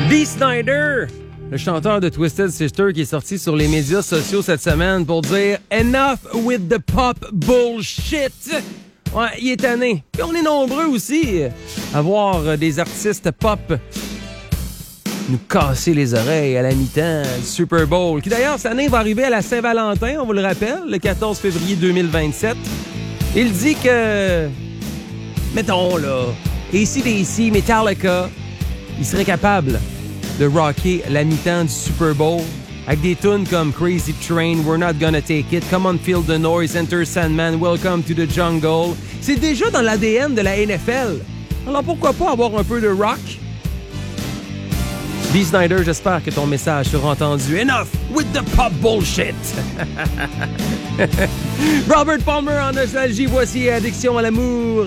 Dee Snider, le chanteur de Twisted Sister qui est sorti sur les médias sociaux cette semaine pour dire « Enough with the pop bullshit ». Ouais, il est tanné. Puis on est nombreux aussi à voir des artistes pop nous casser les oreilles à la mi-temps du Super Bowl, qui d'ailleurs cette année va arriver à la Saint-Valentin, on vous le rappelle, le 14 février 2027. Il dit que, mettons là, AC/DC, Metallica, il serait capable de rocker la mi-temps du Super Bowl avec des tunes comme Crazy Train, We're Not Gonna Take It, Come On Feel the Noise, Enter Sandman, Welcome to the Jungle. C'est déjà dans l'ADN de la NFL. Alors pourquoi pas avoir un peu de rock? Dee Snider, j'espère que ton message sera entendu. Enough with the pop bullshit! Robert Palmer en nostalgie, voici Addiction à l'amour.